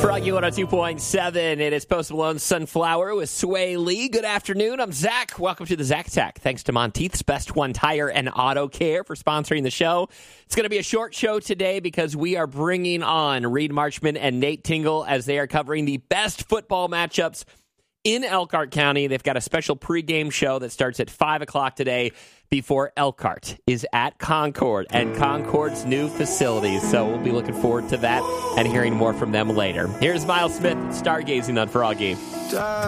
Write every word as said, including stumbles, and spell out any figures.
Froggy one oh two point seven. It is Post Malone's Sunflower with Sway Lee. Good afternoon. I'm Zach. Welcome to the Zach Attack. Thanks to Monteith's Best One Tire and Auto Care for sponsoring the show. It's going to be a short show today because we are bringing on Reed Marchman and Nate Tingle as they are covering the best football matchups in Elkhart County. They've got a special pregame show that starts at five o'clock today before Elkhart is at Concord and Concord's new facilities. So we'll be looking forward to that and hearing more from them later. Here's Miles Smith stargazing on Froggy.